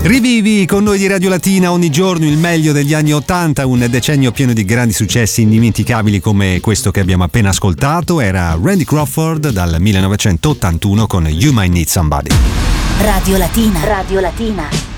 Rivivi con noi di Radio Latina ogni giorno il meglio degli anni '80, un decennio pieno di grandi successi indimenticabili come questo che abbiamo appena ascoltato. Era Randy Crawford dal 1981 con You Might Need Somebody. Radio Latina. Radio Latina.